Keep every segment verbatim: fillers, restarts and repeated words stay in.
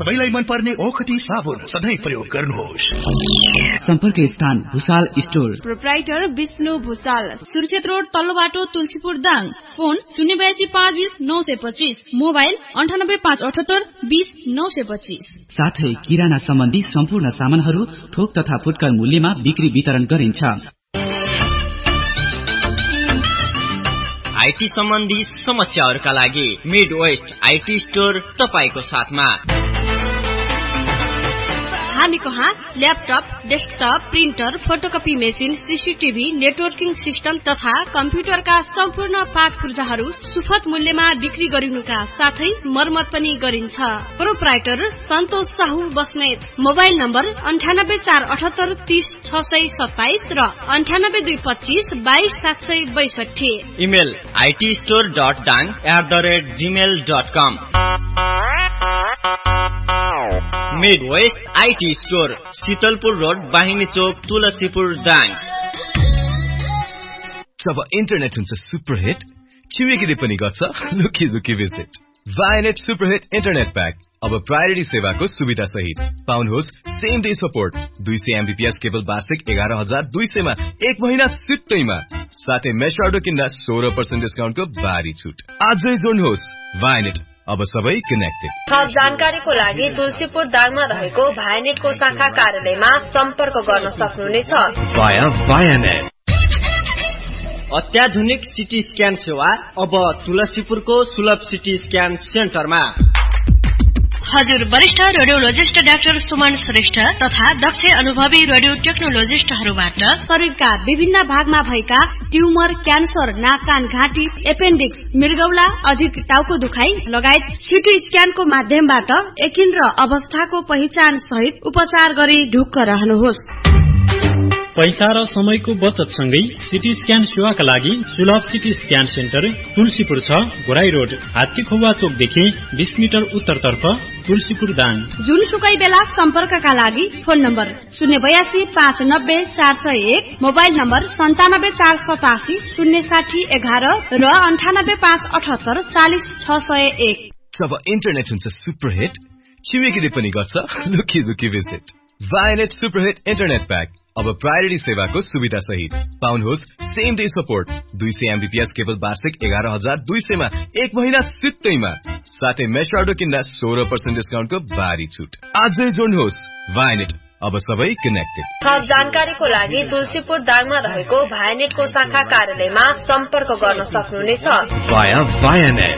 सबैलाई मन पर्ने ओखती साबुन सधैँ प्रयोग गर्नुहोस्। सम्पर्क स्थान Bhusal store, proprietor Vishnu Bhusal, Surkhet road तल्लो बाटो तुलसीपुर दाङ। फोन शून्य बयासी पाँच बीस नौ सय पच्चीस, मोबाइल अन्ठानब्बे पाँच अठहत्तर बीस नौ सय पच्चीस। साथै किराना सम्बन्धी सम्पूर्ण सामानहरू थोक तथा फुटकर मूल्यमा बिक्री वितरण गरिन्छ। आईटी सम्बन्धी समस्याहरूका लागि मिड वेस्ट आईटी स्टोर तपाईको साथमा। हामी कहाँ laptop, desktop, printer, photocopy machine, CCTV, networking system तथा कम्प्युटरका सम्पूर्ण पाठ पूर्जाहरू सुपथ मूल्यमा बिक्री गरिनुका साथै मर्मत पनि गरिन्छ। प्रोप्राइटर सन्तोष साहु बस्नेत। मोबाइल नम्बर अन्ठानब्बे चार अठहत्तर तीस छ सय सत्ताइस र अन्ठानब्बे दुई पच्चीस बाइस सात सय बैसठी। Email IT store dot डाङ at the rate Gmail dot com. Mid West IT store, Sheetalpur road, बाहिनी Chowk, Tulsipur Dang. Job internet हुन्छ सुपरहिट, छिमेकीले पनि गर्छ लुकी लुकी भिजिट। वायनेट सुपरहिट इन्टरनेट प्याक अब प्रायोरिटी सेवाको सुविधा सहित पाउनुहोस्। सेम डे सपोर्ट, दुई सय एमबीपीएस केबल वार्षिक एघार हजार दुई सयमा एक महिना सित्तैमा, साथै मेश अर्डर किन्दा सोह्र पर्सेन्ट डिस्काउन्टको भारी छुट। आजै जोड्नुहोस्। वायनेट, अब सबै कनेक्टेड। थप जानकारीको लागि तुलसीपुर दाङमा रहेको भायनेटको शाखा कार्यालयमा सम्पर्क गर्न सक्नुहुनेछ। वाया वायनेट। अत्याधुनिक सिटी स्क्यान सेवा अब तुलसीपुरको सुलभ सिटी स्क्यान सेन्टरमा। हजुर वरिष्ठ रेडियोलोजिस्ट डाक्टर सुमन श्रेष्ठ तथा दक्ष अनुभवी रेडियो टेक्नोलोजिस्टहरूबाट शरीरका विभिन्न भागमा भएका ट्युमर, क्यान्सर, नाक कान घाँटी, एपेन्डिक्स, मृगौला, अधिक टाउको दुखाइ लगायत सिटी स्क्यानको माध्यमबाट एकिन र अवस्थाको पहिचान सहित उपचार गरी ढुक्क रहनुहोस्। पैसा र समयको बचत सँगै सिटी स्क्यान सेवाका लागि सुलभ सिटी स्क्यान सेन्टर तुलसीपुर छ, गोराई रोड, हात्ती खुवा चोकदेखि बीस मिटर उत्तरतर्फ, तुलसीपुर दाङ। जुनसुकै बेला सम्पर्कका लागि फोन नम्बर शून्य बयासी पाँच नब्बे चार सय एक, मोबाइल नम्बर सन्तानब्बे चार सतासी शून्य साठी एघार र अन्ठानब्बे पाँच अठहत्तर चालिस छ सय एक। जब इन्टरनेट हुन्छ सुपरहिट, छिमेकीले पनि गर्छ लुकी लुकी भिजिट। वायनेट सुपरहिट इन्टरनेट प्याक अब प्रायोरिटी सेवाको सुविधा सहित पाउनुहोस्। सेम डे सपोर्ट, दुई सय एमबीपीएस केबल वार्षिक एघार हजार दुई सयमा एक महिना सित्तैमा, साथै मेश अर्डर किन्दा सोह्र पर्सेन्ट डिस्काउन्टको भारी छुट। आजै जोड्नुहोस्। वायनेट, अब सबै कनेक्टेड। थप जानकारीको लागि तुलसीपुर दाङमा रहेको भायनेटको शाखा कार्यालयमा सम्पर्क गर्न सक्नुहुनेछ। वाया वायनेट।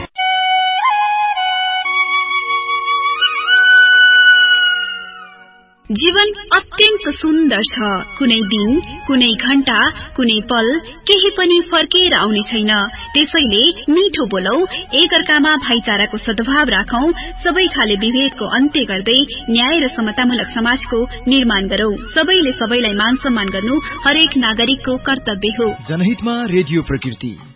जीवन अत्यन्त सुन्दर छ। कुनै दिन, कुनै घण्टा, कुनै पल केही पनि फर्केर आउने छैन। त्यसैले मिठो बोलौ, एकअर्कामा भाइचाराको सद्भाव राखौं, सबै खाले विभेदको अन्त्य गर्दै न्याय र समतामूलक समाजको निर्माण गरौं। सबैले सबैलाई मान सम्मान गर्नु हरेक नागरिकको कर्तव्य हो। जनहितमा रेडियो प्रकृति।